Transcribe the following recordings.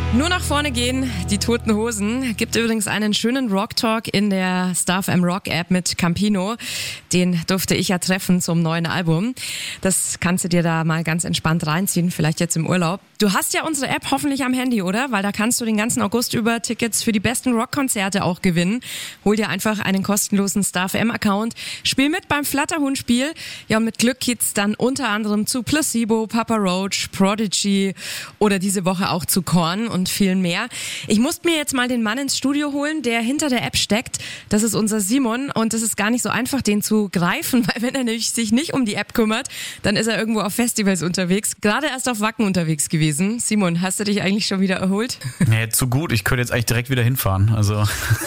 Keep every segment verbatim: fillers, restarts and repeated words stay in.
Nur nach vorne gehen, die Toten Hosen. Gibt übrigens einen schönen Rock-Talk in der Star F M Rock-App mit Campino. Den durfte ich ja treffen zum neuen Album. Das kannst du dir da mal ganz entspannt reinziehen, vielleicht jetzt im Urlaub. Du hast ja unsere App hoffentlich am Handy, oder? Weil da kannst du den ganzen August über Tickets für die besten Rockkonzerte auch gewinnen. Hol dir einfach einen kostenlosen Star F M-Account. Spiel mit beim Flatterhund-Spiel. Ja, und mit Glück geht's dann unter anderem zu Placebo, Papa Roach, Prodigy oder diese Woche auch zu Korn und vielen mehr. Ich musste mir jetzt mal den Mann ins Studio holen, der hinter der App steckt. Das ist unser Simon und es ist gar nicht so einfach, den zu greifen, weil wenn er nämlich sich nicht um die App kümmert, dann ist er irgendwo auf Festivals unterwegs. Gerade erst auf Wacken unterwegs gewesen. Simon, hast du dich eigentlich schon wieder erholt? Nee, zu gut. Ich könnte jetzt eigentlich direkt wieder hinfahren. Also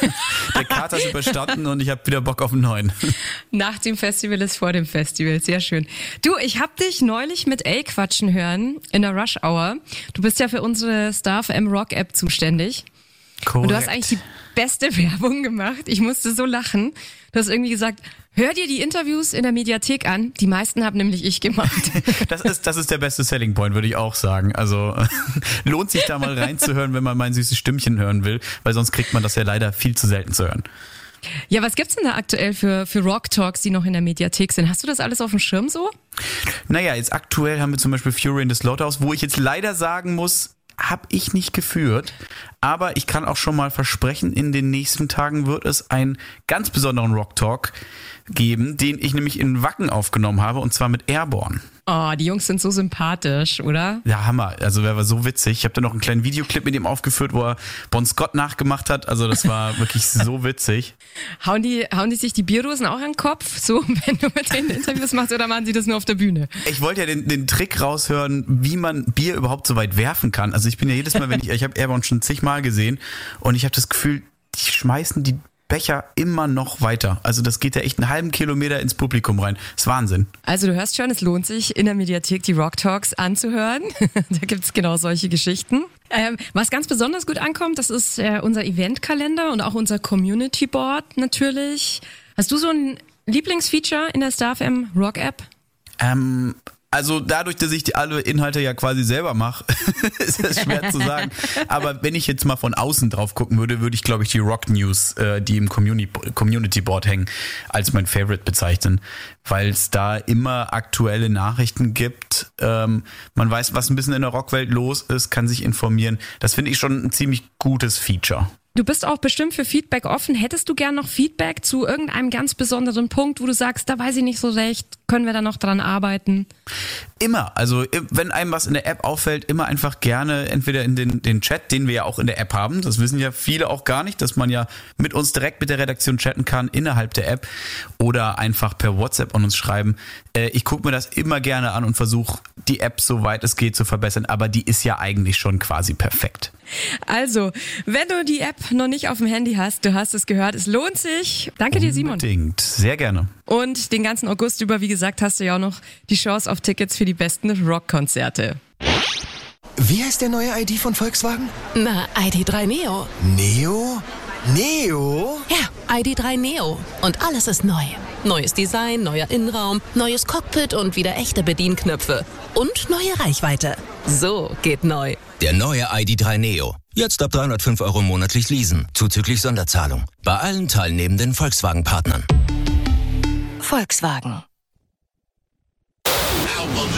der Kater ist überstanden und ich habe wieder Bock auf einen neuen. Nach dem Festival ist vor dem Festival. Sehr schön. Du, ich habe dich neulich mit A quatschen hören in der Rush Hour. Du bist ja für unsere Star F M Rock App zuständig. Korrekt. Und du hast eigentlich die beste Werbung gemacht. Ich musste so lachen. Du hast irgendwie gesagt, hör dir die Interviews in der Mediathek an. Die meisten haben nämlich ich gemacht. Das ist, das ist der beste Selling Point, würde ich auch sagen. Also lohnt sich da mal reinzuhören, wenn man mein süßes Stimmchen hören will, weil sonst kriegt man das ja leider viel zu selten zu hören. Ja, was gibt's denn da aktuell für, für Rock-Talks, die noch in der Mediathek sind? Hast du das alles auf dem Schirm so? Naja, jetzt aktuell haben wir zum Beispiel Fury in the Slaughterhouse, wo ich jetzt leider sagen muss, habe ich nicht geführt, aber ich kann auch schon mal versprechen, in den nächsten Tagen wird es einen ganz besonderen Rock-Talk geben, den ich nämlich in Wacken aufgenommen habe, und zwar mit Airborne. Oh, die Jungs sind so sympathisch, oder? Ja, Hammer. Also der war so witzig. Ich habe da noch einen kleinen Videoclip mit ihm aufgeführt, wo er Bon Scott nachgemacht hat. Also das war wirklich so witzig. Hauen die, hauen die sich die Bierdosen auch an den Kopf, so wenn du mit denen Interviews machst, oder machen sie das nur auf der Bühne? Ich wollte ja den, den Trick raushören, wie man Bier überhaupt so weit werfen kann. Also ich bin ja jedes Mal, wenn ich, ich habe Airborne schon zigmal gesehen und ich habe das Gefühl, die schmeißen die Becher immer noch weiter. Also das geht ja echt einen halben Kilometer ins Publikum rein. Das ist Wahnsinn. Also du hörst schon, es lohnt sich, in der Mediathek die Rock Talks anzuhören. Da gibt's genau solche Geschichten. Ähm, was ganz besonders gut ankommt, das ist äh, unser Eventkalender und auch unser Community Board natürlich. Hast du so ein Lieblingsfeature in der Star F M Rock App? Ähm... Also dadurch, dass ich die alle Inhalte ja quasi selber mache, ist das schwer zu sagen. Aber wenn ich jetzt mal von außen drauf gucken würde, würde ich, glaube ich, die Rock News, äh, die im Community, Community Board hängen, als mein Favorite bezeichnen. Weil es da immer aktuelle Nachrichten gibt. Ähm, man weiß, was ein bisschen in der Rockwelt los ist, kann sich informieren. Das finde ich schon ein ziemlich gutes Feature. Du bist auch bestimmt für Feedback offen. Hättest du gern noch Feedback zu irgendeinem ganz besonderen Punkt, wo du sagst, da weiß ich nicht so recht, können wir da noch dran arbeiten? Immer. Also wenn einem was in der App auffällt, immer einfach gerne entweder in den, den Chat, den wir ja auch in der App haben. Das wissen ja viele auch gar nicht, dass man ja mit uns direkt mit der Redaktion chatten kann innerhalb der App oder einfach per WhatsApp an uns schreiben. Ich gucke mir das immer gerne an und versuche, die App, soweit es geht, zu verbessern. Aber die ist ja eigentlich schon quasi perfekt. Also, wenn du die App noch nicht auf dem Handy hast, du hast es gehört, es lohnt sich. Danke dir, Simon. Unbedingt, sehr gerne. Und den ganzen August über, wie gesagt, hast du ja auch noch die Chance auf Tickets für die besten Rockkonzerte. Wie heißt der neue I D von Volkswagen? Na, I D drei Neo. Neo? Neo? Ja, I D drei Neo. Und alles ist neu. Neues Design, neuer Innenraum, neues Cockpit und wieder echte Bedienknöpfe. Und neue Reichweite. So geht neu. Der neue I D drei Neo. Jetzt ab dreihundertfünf Euro monatlich leasen, zuzüglich Sonderzahlung. Bei allen teilnehmenden Volkswagen-Partnern. Volkswagen.